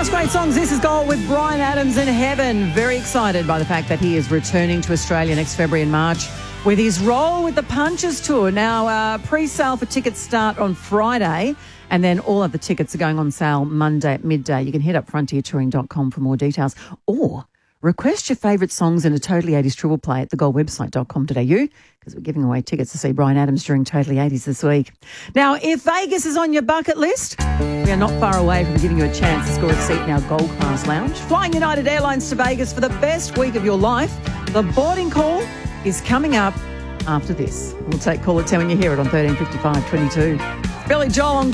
Such great songs. This is Gold with Bryan Adams in Heaven. Very excited by the fact that he is returning to Australia next February and March with his Roll with the Punches tour. Now, pre-sale for tickets start on Friday, and then all of the tickets are going on sale Monday at midday. You can hit up frontiertouring.com for more details, or request your favourite songs in a Totally 80s triple play at thegoldwebsite.com.au, because we're giving away tickets to see Bryan Adams during Totally 80s this week. Now, if Vegas is on your bucket list, we are not far away from giving you a chance to score a seat in our Gold Class Lounge. Flying United Airlines to Vegas for the best week of your life. The boarding call is coming up after this. We'll take call at 10 when you hear it on 135522. Billy Joel on